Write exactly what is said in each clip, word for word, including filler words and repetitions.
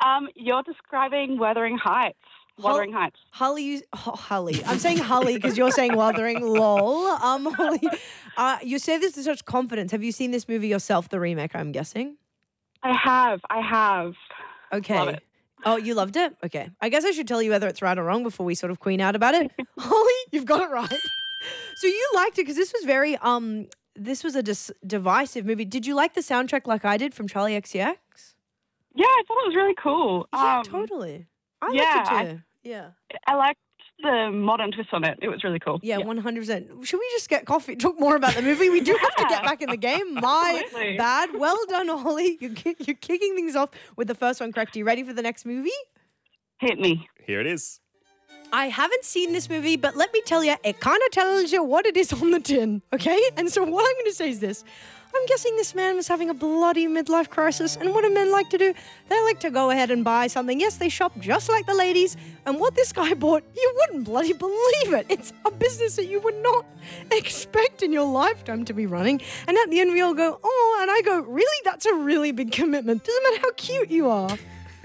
Um, you're describing Wuthering Heights. Wuthering Hol- Heights. Holly, you, oh, Holly. I'm saying Holly because you're saying Wuthering. Lol. Um, Holly, uh, you say this with such confidence. Have you seen this movie yourself, the remake? I'm guessing. I have. I have. Okay. Love it. Oh, you loved it? Okay. I guess I should tell you whether it's right or wrong before we sort of queen out about it. Holly, you've got it right. So you liked it because this was very um. This was a dis- divisive movie. Did you like the soundtrack like I did from Charlie X C X? Yeah, I thought it was really cool. Yeah, Um, totally. I yeah, liked it I- too. yeah. I liked the modern twist on it. It was really cool. Yeah, one hundred percent. Should we just get coffee, talk more about the movie? We do have to get back in the game. My Absolutely. bad. Well done, Holly. You're, ki- you're kicking things off with the first one correct. Are you ready for the next movie? Hit me. Here it is. I haven't seen this movie, but let me tell you, it kind of tells you what it is on the tin, okay? And so what I'm going to say is this. I'm guessing this man was having a bloody midlife crisis, and what do men like to do? They like to go ahead and buy something. Yes, they shop just like the ladies, and what this guy bought, you wouldn't bloody believe it. It's a business that you would not expect in your lifetime to be running. And at the end, we all go, oh, and I go, really? That's a really big commitment. Doesn't matter how cute you are.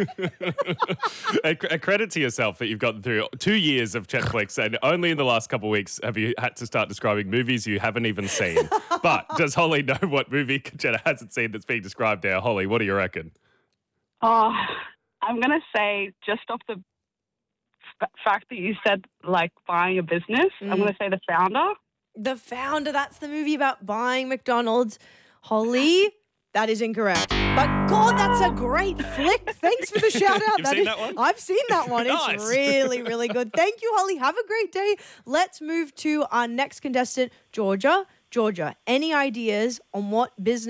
a, a credit to yourself that you've gotten through two years of Netflix, and only in the last couple of weeks have you had to start describing movies you haven't even seen. But does Holly know what movie Jenna hasn't seen that's being described there? Holly, what do you reckon? Oh, I'm going to say just off the f- fact that you said, like, buying a business, I'm going to say The Founder. The Founder, that's the movie about buying McDonald's. Holly, that is incorrect. But God, that's a great flick. Thanks for the shout out. You've seen is, that one? I've seen that one. Nice. It's really, really good. Thank you, Holly. Have a great day. Let's move to our next contestant, Georgia. Georgia, any ideas on what business